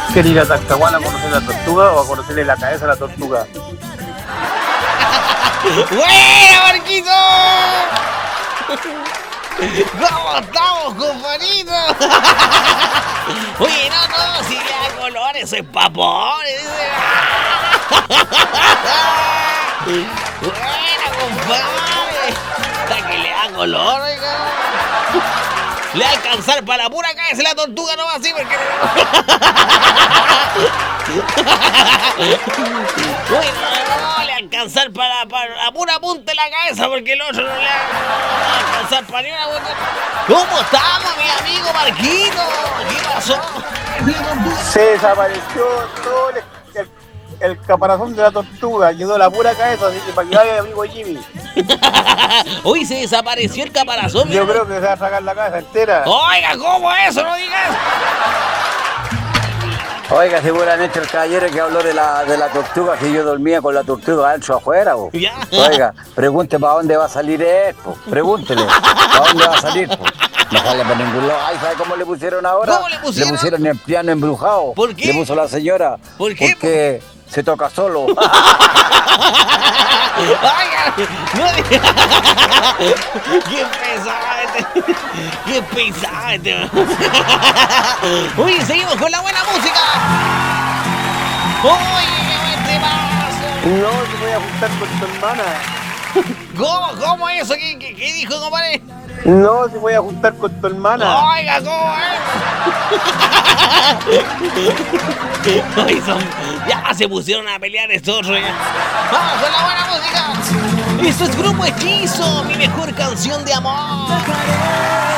¿Quería ir a Talcahuano a conocer la tortuga o a conocerle la cabeza a la tortuga? ¡Buena, Marquito! ¿Cómo estamos, compadrito? Oye, no, si le da colores, soy papores. Buena, compadre. Hasta que le da color, oiga. Le va a alcanzar para la pura cabeza la tortuga, no va así porque... Uy, no, le va a alcanzar para la pura punta de la cabeza porque el otro no le va a alcanzar para ni una punta. ¿Cómo estamos, mi amigo Marquito? ¿Qué pasó? Se desapareció todo el caparazón de la tortuga, quedó la pura cabeza, así que para que vaya amigo Jimmy. Uy, se desapareció el caparazón. Yo creo que se va a sacar la cabeza entera. Oiga, ¿cómo eso? No digas. Oiga, seguramente el caballero que habló de la tortuga, que yo dormía con la tortuga adentro afuera, po. Ya. Oiga, pregunte para dónde va a salir esto, pregúntele, ¿para dónde va a salir, po? No sale para ningún lado. Ay, ¿sabe cómo le pusieron ahora? ¿Cómo le pusieron? Le pusieron el piano embrujado. ¿Por qué? Le puso la señora. ¿Por qué? Porque se toca solo. Oiga, no digas. Qué pesado este. Qué pesado este. Uy, seguimos con la buena música. Oye, qué buen temazo. No, te voy a juntar con tu hermana. ¿Cómo es eso? ¿Qué dijo, compadre? No, te voy a juntar con tu hermana. Oiga, ¿cómo es? Oye, ya se pusieron a pelear estos otros ya. Vamos con la buena música. Esto es Grupo Hechizo, mi mejor canción de amor.